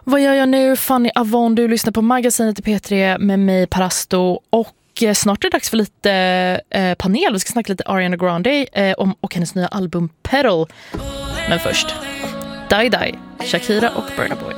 Vad gör jag nu? Fanny Avon, du lyssnar på Magasinet i P3 med mig, Parasto. Och snart är det dags för lite panel. Vi ska snacka lite Ariana Grande och hennes nya album Petal. Men först, Die Die, Shakira och Burna Boy.